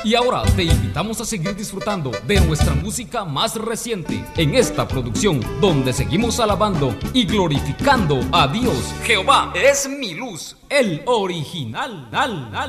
Y ahora te invitamos a seguir disfrutando de nuestra música más reciente en esta producción, donde seguimos alabando y glorificando a Dios. Jehová es mi luz, el original.